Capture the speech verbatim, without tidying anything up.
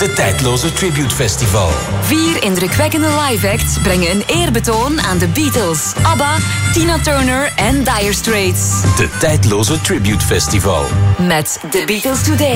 De tijdloze Tribute Festival. Vier indrukwekkende live acts brengen een eerbetoon aan de Beatles, ABBA, Tina Turner en Dire Straits. De tijdloze Tribute Festival. Met The Beatles Today.